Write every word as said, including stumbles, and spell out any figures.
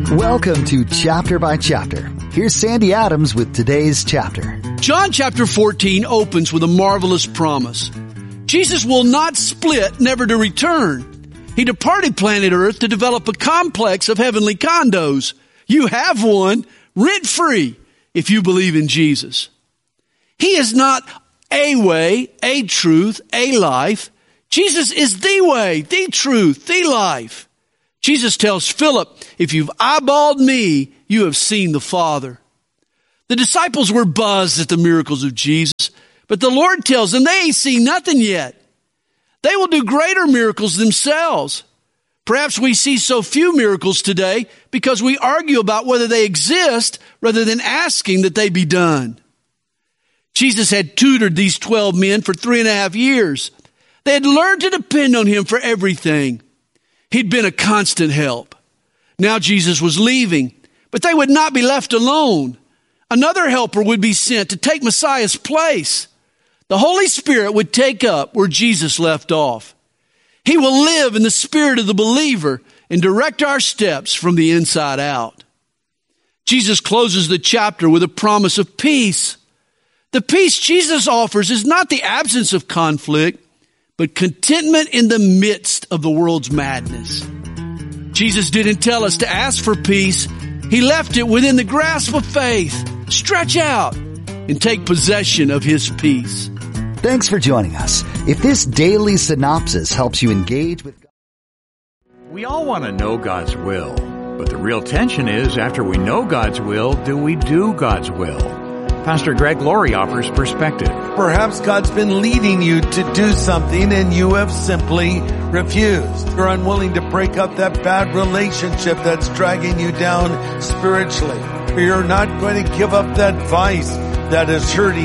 Welcome to Chapter by Chapter. Here's Sandy Adams with today's chapter. John chapter fourteen opens with a marvelous promise. Jesus will not split, never to return. He departed planet Earth to develop a complex of heavenly condos. You have one, rent-free, if you believe in Jesus. He is not a way, a truth, a life. Jesus is the way, the truth, the life. Jesus tells Philip, if you've eyeballed me, you have seen the Father. The disciples were buzzed at the miracles of Jesus, but the Lord tells them they ain't seen nothing yet. They will do greater miracles themselves. Perhaps we see so few miracles today because we argue about whether they exist rather than asking that they be done. Jesus had tutored these twelve men for three and a half years. They had learned to depend on him for everything. He'd been a constant help. Now Jesus was leaving, but they would not be left alone. Another helper would be sent to take Messiah's place. The Holy Spirit would take up where Jesus left off. He will live in the spirit of the believer and direct our steps from the inside out. Jesus closes the chapter with a promise of peace. The peace Jesus offers is not the absence of conflict, but contentment in the midst of the world's madness. Jesus didn't tell us to ask for peace. He left it within the grasp of faith. Stretch out and take possession of his peace. Thanks for joining us. If this daily synopsis helps you engage with God. We all want to know God's will, but the real tension is, after we know God's will, do we do God's will? Pastor Greg Laurie offers perspective. Perhaps God's been leading you to do something and you have simply refused. You're unwilling to break up that bad relationship that's dragging you down spiritually. You're not going to give up that vice that is hurting